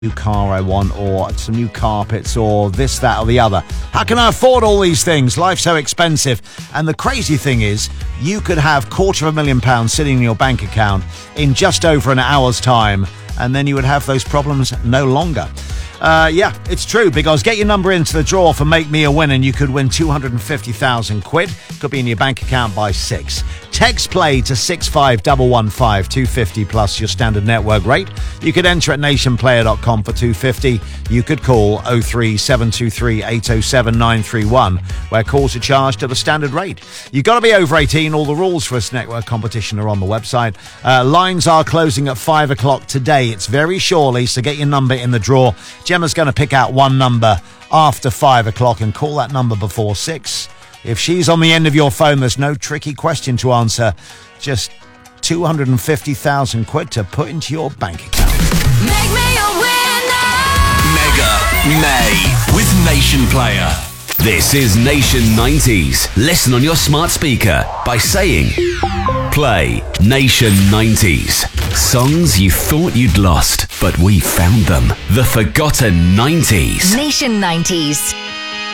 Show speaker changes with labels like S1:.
S1: new car I want, or some new carpets, or this, that, or the other. How can I afford all these things? Life's so expensive. And the crazy thing is, you could have £250,000 sitting in your bank account in just over an hour's time, and then you would have those problems no longer. Yeah, it's true, because get your number into the draw for Make Me a Winner and you could win 250,000 quid. Could be in your bank account by 6. Text play to 65115, 250 plus your standard network rate. You could enter at nationplayer.com for 250. You could call 03723 807 931, where calls are charged at a standard rate. You've got to be over 18. All the rules for this network competition are on the website. Lines are closing at 5 o'clock today. It's very surely, so get your number in the draw. Gemma's going to pick out one number after 5 o'clock and call that number before 6. If she's on the end of your phone, there's no tricky question to answer. Just 250,000 quid to put into your bank account.
S2: Make me a winner!
S3: Mega May with Nation Player. This is Nation 90s. Listen on your smart speaker by saying, play Nation 90s. Songs you thought you'd lost, but we found them. The Forgotten 90s.
S2: Nation 90s.